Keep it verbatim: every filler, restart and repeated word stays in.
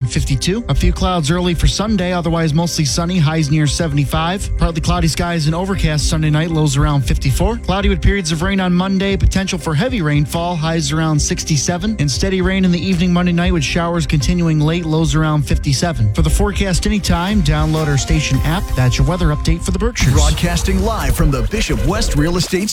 fifty-two. A few clouds early for Sunday, otherwise mostly sunny, highs near seventy-five. Partly cloudy skies and overcast Sunday night, lows around fifty-four. Cloudy with periods of rain on Monday, potential for heavy rainfall, highs around sixty-seven. And steady rain in the evening Monday night with showers continuing late, lows around fifty-seven. For the forecast anytime, download our station app. That's your weather update for the Berkshires. Broadcasting live from the Bishop West Real Estate